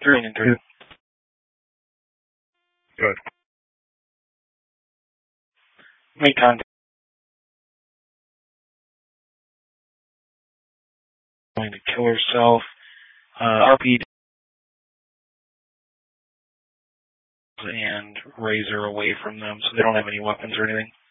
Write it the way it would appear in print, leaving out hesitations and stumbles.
3 and 3. Good. Make contact. Going to kill herself. RP and razor away from them so they don't have any weapons or anything.